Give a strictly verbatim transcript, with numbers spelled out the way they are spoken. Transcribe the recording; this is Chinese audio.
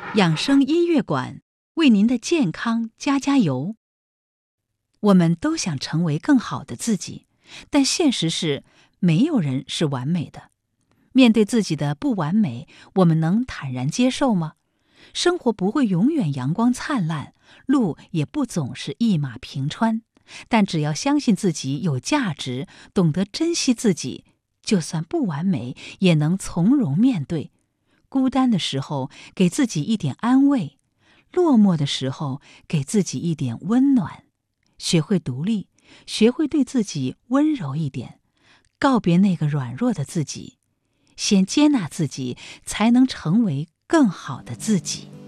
养生音乐馆为您的健康加加油。我们都想成为更好的自己，但现实是没有人是完美的。面对自己的不完美，我们能坦然接受吗？生活不会永远阳光灿烂，路也不总是一马平川，但只要相信自己有价值，懂得珍惜自己，就算不完美也能从容面对。孤单的时候给自己一点安慰，落寞的时候给自己一点温暖。学会独立，学会对自己温柔一点，告别那个软弱的自己，先接纳自己，才能成为更好的自己。